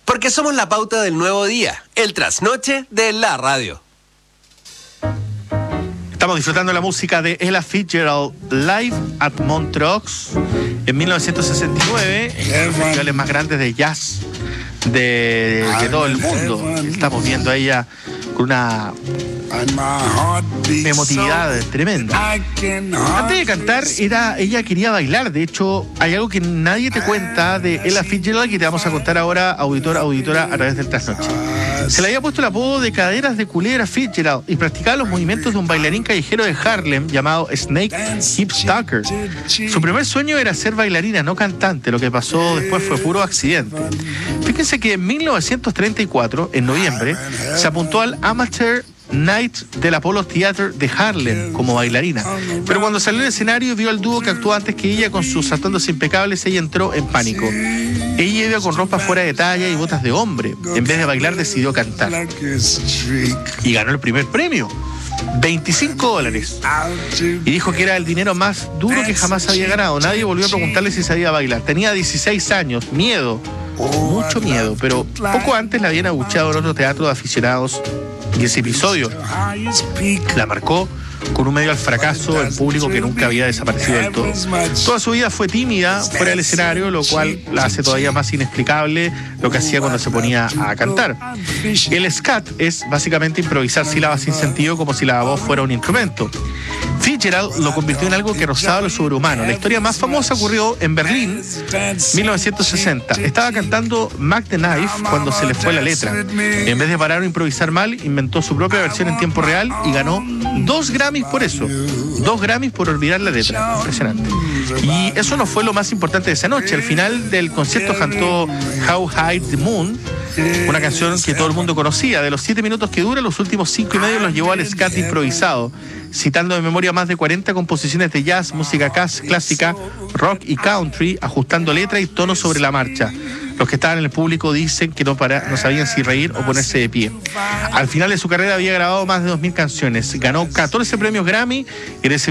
Porque somos la pauta del nuevo día, el trasnoche de la radio. Estamos disfrutando la música de Ella Fitzgerald Live at Montreux en 1969, en uno de los festivales más grandes de jazz de todo el mundo. Estamos viendo a ella con una emotividad tremenda. Antes de cantar, ella quería bailar. De hecho, hay algo que nadie te cuenta de Ella Fitzgerald que te vamos a contar ahora, auditora, a través del trasnoche. Se le había puesto el apodo de caderas de culebra Fitzgerald y practicaba los movimientos de un bailarín callejero de Harlem llamado Snake Hip Stalker. Su primer sueño era ser bailarina, no cantante. Lo que pasó después fue puro accidente. Fíjense que en 1934, en noviembre, se apuntó al Amateur Night del Apollo Theater de Harlem como bailarina. Pero cuando salió al escenario y vio al dúo que actuó antes que ella con sus atuendos impecables, ella entró en pánico. Ella iba con ropa fuera de talla y botas de hombre. En vez de bailar, decidió cantar. Y ganó el primer premio, $25. Y dijo que era el dinero más duro que jamás había ganado. Nadie volvió a preguntarle si sabía bailar. Tenía 16 años, miedo, mucho miedo. Pero poco antes la habían abucheado en otro teatro de aficionados. Y ese episodio la marcó con un medio al fracaso en público que nunca había desaparecido del todo. Toda su vida fue tímida fuera del escenario, lo cual la hace todavía más inexplicable lo que hacía cuando se ponía a cantar. El scat es básicamente improvisar sílabas sin sentido como si la voz fuera un instrumento. Fitzgerald lo convirtió en algo que rozaba lo sobrehumano. La historia más famosa ocurrió en Berlín, 1960. Estaba cantando Mac the Knife cuando se le fue la letra. En vez de parar o improvisar mal, inventó su propia versión en tiempo real y ganó 2 Grammys por eso. 2 Grammys por olvidar la letra. Impresionante. Y eso no fue lo más importante de esa noche. Al final del concierto cantó How High the Moon, una canción que todo el mundo conocía. De los 7 minutos que dura, los últimos 5 y medio los llevó al scat improvisado, citando de memoria más de 40 composiciones de jazz, música clásica, rock y country, ajustando letra y tono sobre la marcha. Los que estaban en el público dicen que no sabían si reír o ponerse de pie. Al final de su carrera había grabado más de 2000 canciones. Ganó 14 premios Grammy y recibió